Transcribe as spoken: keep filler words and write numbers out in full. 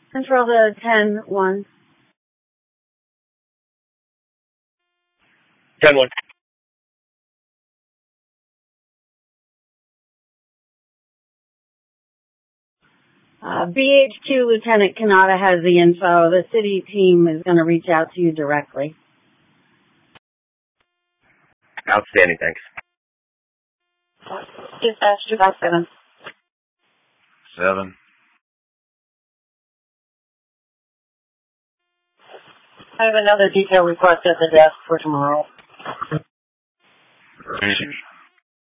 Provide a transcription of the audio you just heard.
Control to ten one. ten one. Uh, B H Q Lieutenant Kanata has the info. The city team is going to reach out to you directly. Outstanding, thanks. Dispatch two five seven. Seven. I have another detail request at the desk for tomorrow. Finish it.